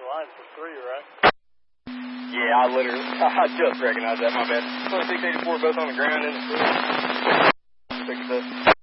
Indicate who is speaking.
Speaker 1: line for 3, right?
Speaker 2: Yeah, I just recognized that, my bad. 2684 both on the ground in the field. Pick it up.